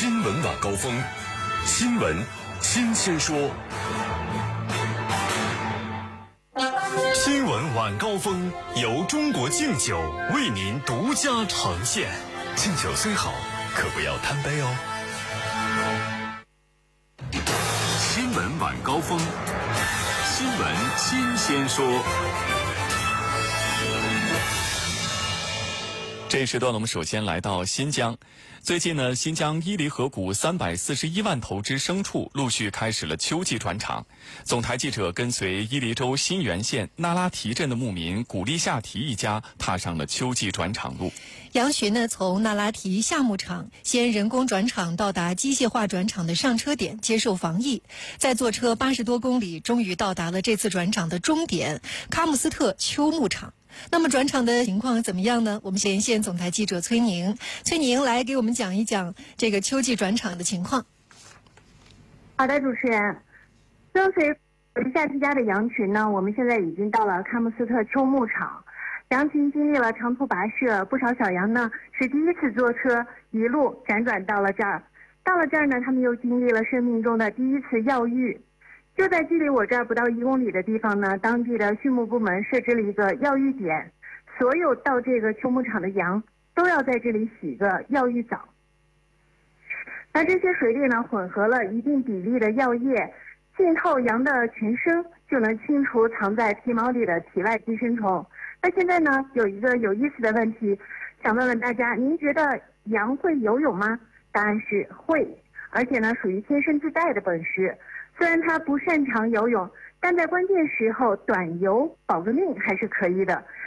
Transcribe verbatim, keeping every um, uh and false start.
新闻晚高峰，新闻新鲜说。新闻晚高峰由中国敬酒为您独家呈现。敬酒虽好，可不要贪杯哦。新闻晚高峰，新闻新鲜说。 这一时段，我们首先来到新疆。最近呢，新疆伊犁河谷三百四十一万头只牲畜陆续开始了秋季转场。总台记者跟随伊犁州新源县那拉提镇的牧民古力夏提一家踏上了秋季转场路。 羊群呢，从那拉提夏牧场先人工转场到达机械化转场的上车点接受防疫，再坐车八十多公里，终于到达了这次转场的终点喀木斯特秋牧场。那么转场的情况怎么样呢？我们连线总台记者崔宁，崔宁来给我们讲一讲这个秋季转场的情况。 好的，主持人，跟随古力夏提家的羊群呢，我们现在已经到了喀木斯特秋牧场。羊群经历了长途跋涉，不少小羊呢是第一次坐车一路辗转到了这儿。到了这儿呢，他们又经历了生命中的第一次药浴。就在距离我这儿不到一公里的地方呢，当地的畜牧部门设置了一个药浴点，所有到这个秋牧场的羊都要在这里洗个药浴澡。那这些水里呢，混合了一定比例的药液，浸透羊的全身，就能清除藏在皮毛里的体外寄生虫。那现在呢，有一个有意思的问题，想问问大家，您觉得羊会游泳吗？答案是会，而且呢，属于天生自带的本事。虽然它不擅长游泳，但在关键时候短游保个命还是可以的。